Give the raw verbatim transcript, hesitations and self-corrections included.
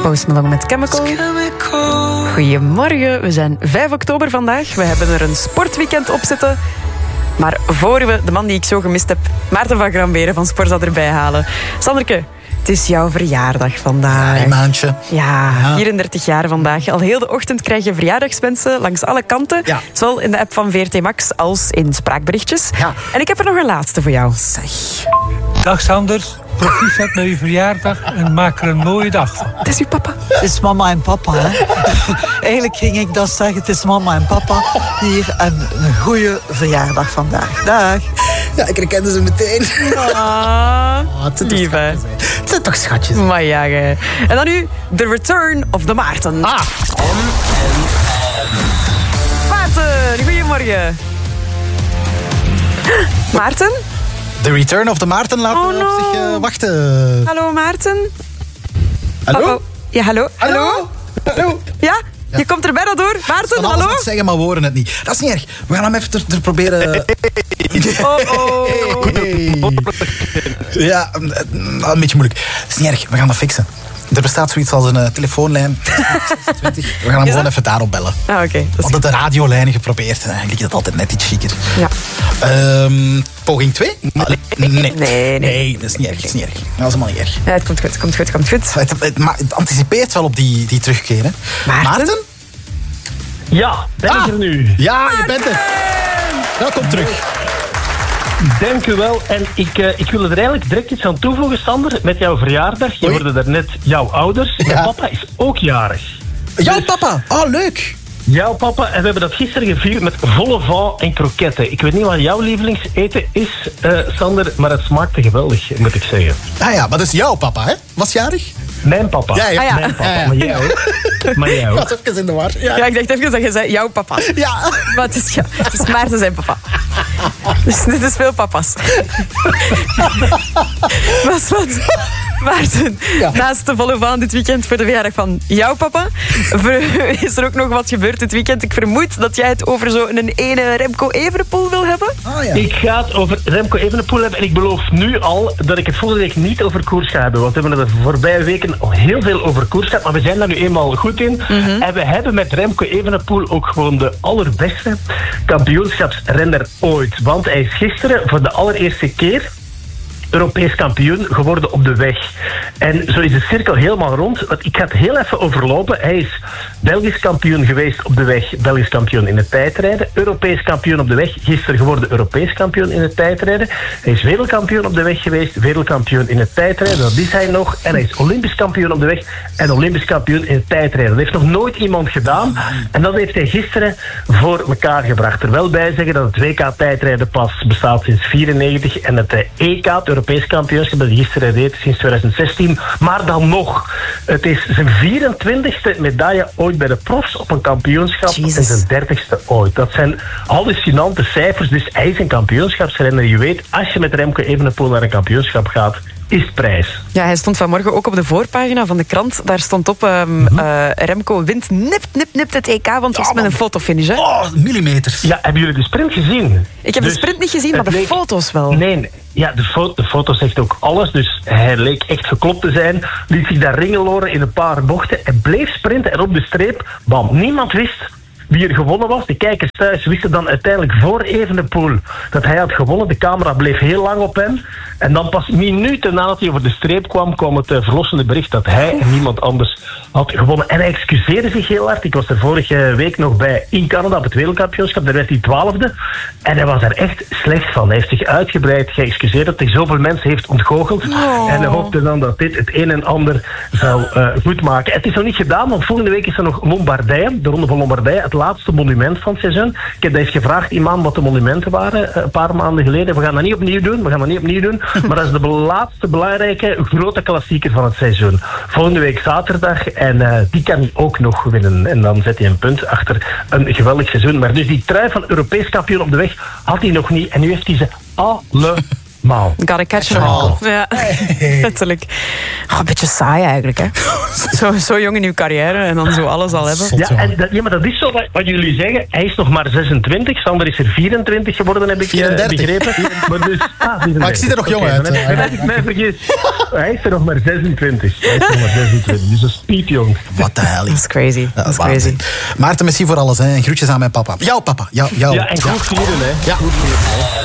Post Malone met Chemical. Goedemorgen, we zijn vijf oktober vandaag. We hebben er een sportweekend op zitten. Maar voor we de man die ik zo gemist heb, Maarten van Gramberen van Sporza erbij halen. Sanderke, het is jouw verjaardag vandaag. Ja, een maandje. Ja, vierendertig jaar vandaag. Al heel de ochtend krijg je verjaardagswensen langs alle kanten. Ja. Zowel in de app van V R T Max als in spraakberichtjes. Ja. En ik heb er nog een laatste voor jou. Zeg. Dag Sander, proficiat met je verjaardag en maak er een mooie dag van. Het is uw papa. Het is mama en papa, hè. Eigenlijk ging ik dat zeggen, het is mama en papa hier en een goede verjaardag vandaag. Dag. Ja, ik herkende ze meteen. Ah, oh, het zijn lief, hè. Het zijn toch schatjes. Maar ja, hè. En dan nu, The Return of the Maarten. Ah. M M M. Maarten, goedemorgen. Maarten? The Return of the Maarten laten oh, no. op zich uh, wachten. Hallo Maarten. Hallo? Hallo? Ja, hallo? Hallo? Hallo? Ja? Ja. Je komt er bijna door. Maarten, hallo? Ik kan zeggen, maar we horen het niet. Dat is niet erg. We gaan hem even te, te proberen... Oh, oh. Hey. Ja, een beetje moeilijk. Dat is niet erg. We gaan dat fixen. Er bestaat zoiets als een uh, telefoonlijn. zesentwintig. We gaan hem gewoon even daarop bellen. Ah, oké. Okay, we hadden de radiolijnen geprobeerd. En eigenlijk is dat altijd net iets chiquer. Ja. Um, poging twee? Nee. Nee. Nee, nee. Nee, dat is niet erg. Dat is niet erg. Dat is helemaal niet erg. Ja, het komt goed, het komt goed, het komt goed. Het, het, het, het anticipeert wel op die, die terugkeer, hè. Maarten? Maarten? Ja, ben ah. ik er nu. Ja, je bent er. Welkom terug. Dank u wel. En ik, uh, ik wil er eigenlijk direct iets aan toevoegen, Sander. Met jouw verjaardag. Je hoorde daarnet jouw ouders. Ja. Mijn papa is ook jarig. Jouw dus, papa? Oh, leuk. Jouw papa. En we hebben dat gisteren gevierd met volle van en kroketten. Ik weet niet wat jouw lievelingseten is, uh, Sander. Maar het smaakte geweldig, moet ik zeggen. Ah ja, maar dat is jouw papa, hè? Was jarig? Mijn papa. Ja, ja. Ah, ja. Mijn papa. Ja, ja. Maar jij ook. Maar jij ook. Ik was even in de war. Ja, ja ik dacht even dat je zei jouw papa. Ja. Maar het is, ja, het is Maarten zijn papa. Dus dit is veel papa's. Maar wat? Maarten, ja. Naast de volle van dit weekend voor de verjaardag van jouw papa, is er ook nog wat gebeurd dit weekend. Ik vermoed dat jij het over zo'n ene Remco Evenepoel wil hebben. Oh, ja. Ik ga het over Remco Evenepoel hebben en ik beloof nu al dat ik het volgende week niet over koers ga hebben. Want we hebben er de voorbije weken al heel veel over koers gehad, maar we zijn daar nu eenmaal goed in. Mm-hmm. En we hebben met Remco Evenepoel ook gewoon de allerbeste kampioenschapsrenner ooit. Want hij is gisteren voor de allereerste keer Europees kampioen geworden op de weg. En zo is de cirkel helemaal rond. Want ik ga het heel even overlopen. Hij is Belgisch kampioen geweest op de weg. Belgisch kampioen in het tijdrijden. Europees kampioen op de weg. Gisteren geworden Europees kampioen in het tijdrijden. Hij is wereldkampioen op de weg geweest. Wereldkampioen in het tijdrijden. Dat is hij nog. En hij is Olympisch kampioen op de weg. En Olympisch kampioen in het tijdrijden. Dat heeft nog nooit iemand gedaan. En dat heeft hij gisteren voor elkaar gebracht. Er wel bij zeggen dat het W K tijdrijden pas bestaat sinds vierennegentig. En het E K, het Europees kampioenschap, dat hij gisteren reed sinds twintig zestien. Maar dan nog, het is zijn vierentwintigste medaille ooit bij de profs op een kampioenschap. Jesus. En zijn dertigste ooit. Dat zijn hallucinante cijfers. Dus hij is een kampioenschapsrenner. Je weet, als je met Remco Evenepoel naar een kampioenschap gaat, is het prijs. Ja, hij stond vanmorgen ook op de voorpagina van de krant. Daar stond op, um, mm-hmm. uh, Remco wint nipt, nipt, nipt het E K, want het was ja, met een fotofinish. Hè? Oh, millimeters. Ja, hebben jullie de sprint gezien? Ik heb dus de sprint niet gezien, maar de leek... foto's wel. Nee, nee. Ja, de, fo- de foto zegt ook alles. Dus hij leek echt geklopt te zijn. Liet zich daar ringeloren in een paar bochten. En bleef sprinten en op de streep. Bam, niemand wist wie er gewonnen was. De kijkers thuis wisten dan uiteindelijk voor Evenepoel dat hij had gewonnen. De camera bleef heel lang op hem. En dan pas minuten nadat hij over de streep kwam, kwam het uh, verlossende bericht dat hij en niemand anders had gewonnen. En hij excuseerde zich heel hard. Ik was er vorige week nog bij in Canada op het wereldkampioenschap. Daar werd hij twaalfde. En hij was er echt slecht van. Hij heeft zich uitgebreid geëxcuseerd dat hij zoveel mensen heeft ontgoocheld. Oh. En hij hoopte dan dat dit het een en ander zou uh, goed maken. Het is nog niet gedaan, want volgende week is er nog Lombardije. De Ronde van Lombardije, het laatste monument van het seizoen. Ik heb dat eens gevraagd, iemand wat de monumenten waren, uh, een paar maanden geleden. We gaan dat niet opnieuw doen. We gaan dat niet opnieuw doen. Maar dat is de laatste belangrijke grote klassieker van het seizoen. Volgende week zaterdag. En uh, die kan hij ook nog winnen. En dan zet hij een punt achter een geweldig seizoen. Maar dus die trui van Europees kampioen op de weg had hij nog niet. En nu heeft hij ze allemaal. Mauw. Gotta catch them all. Ja, letterlijk. Oh, een beetje saai eigenlijk, hè. Zo, zo jong in uw carrière en dan zo alles al hebben. Ja, en dat, ja, maar dat is zo wat, wat jullie zeggen. Hij is nog maar zesentwintig. Sander is er vierentwintig geworden, heb ik vierendertig. begrepen. Maar, dus, ah, maar ik zie er nog jong okay, uit. Dan heb, dan heb ik mij vergist. Hij is er nog maar zesentwintig. Hij is er nog maar zesentwintig. Dus dat is piepjong. What the hell. Dat is crazy. Dat is crazy. Maarten, merci voor alles. Hè. En groetjes aan mijn papa. Jouw papa. Jou, jou. Ja, en goed vieren, hè. Ja. Goed vieren, hè.